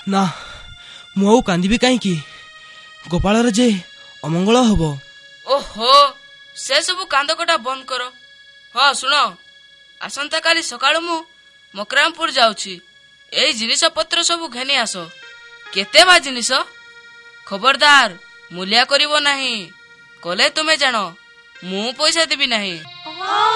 ନା ମୁଁ ଆଉ କାନ୍ଦିବି କାହିଁକି? ଗୋପାଳର ଯେ ଅମଙ୍ଗଳ ହବ। ଓହୋ, ସେ ସବୁ କାନ୍ଦ କଟା ବନ୍ଦ କର। ହଁ ଶୁଣ, ଆସନ୍ତାକାଲି ସକାଳୁ ମୁଁ ମକରାମପୁର ଯାଉଛି। ଏଇ ଜିନିଷ ପତ୍ର ସବୁ ଘେନି ଆସ। କେତେ ବା ଜିନିଷ? ଖବରଦାର ମୂଲିଆ କରିବ ନାହିଁ, କଲେ ତୁମେ ଜାଣ ମୁଁ ପଇସା ଦେବି ନାହିଁ।